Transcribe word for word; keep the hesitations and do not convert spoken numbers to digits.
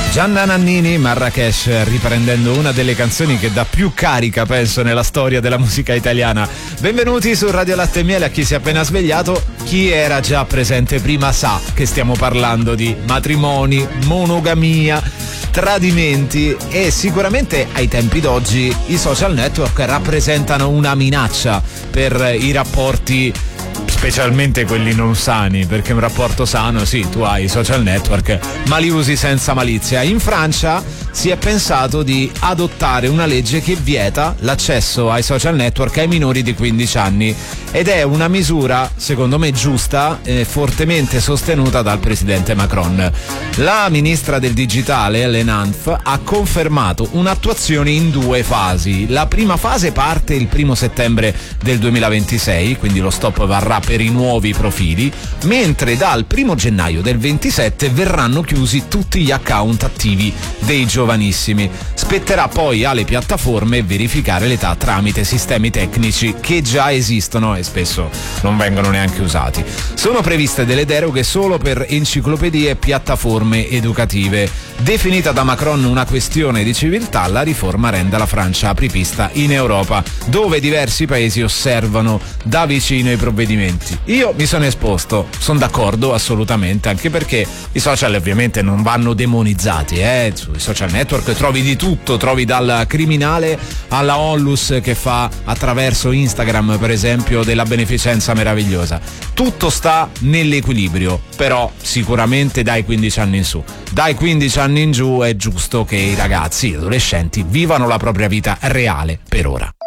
Gianna Nannini, Marrakesh, riprendendo una delle canzoni che dà più carica, penso, nella storia della musica italiana. Benvenuti su Radio Latte e Miele a chi si è appena svegliato. Chi era già presente prima sa che stiamo parlando di matrimoni, monogamia, tradimenti e sicuramente ai tempi d'oggi i social network rappresentano una minaccia per i rapporti, specialmente quelli non sani, perché un rapporto sano, sì, tu hai i social network, ma li usi senza malizia. In Francia si è pensato di adottare una legge che vieta l'accesso ai social network ai minori di quindici anni ed è una misura, secondo me, giusta e fortemente sostenuta dal presidente Macron. La ministra del digitale, Lenanf, ha confermato un'attuazione in due fasi. La prima fase parte il primo settembre del duemilaventisei, quindi lo stop varrà per i nuovi profili, mentre dal primo gennaio del ventisette verranno chiusi tutti gli account attivi dei giovanissimi. Spetterà poi alle piattaforme verificare l'età tramite sistemi tecnici che già esistono e spesso non vengono neanche usati. Sono previste delle deroghe solo per enciclopedie e piattaforme educative. Definita da Macron una questione di civiltà, la riforma rende la Francia apripista in Europa, dove diversi paesi osservano da vicino i provvedimenti. Io mi sono esposto, sono d'accordo assolutamente, anche perché i social ovviamente non vanno demonizzati, eh? Sui social network trovi di tutto, trovi dal criminale alla onlus che fa attraverso Instagram, per esempio, della beneficenza meravigliosa. Tutto sta nell'equilibrio, però sicuramente dai quindici anni in su. Dai quindici anni in giù è giusto che i ragazzi, gli adolescenti, vivano la propria vita reale per ora.